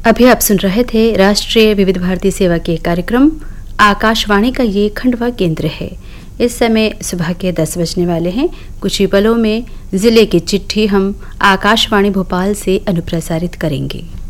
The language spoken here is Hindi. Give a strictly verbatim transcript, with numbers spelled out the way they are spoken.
अभी आप सुन रहे थे राष्ट्रीय विविध भारती सेवा के कार्यक्रम आकाशवाणी का ये खंडवा केंद्र है। इस समय सुबह के दस बजने वाले हैं। कुछ ही पलों में जिले की चिट्ठी हम आकाशवाणी भोपाल से अनुप्रसारित करेंगे।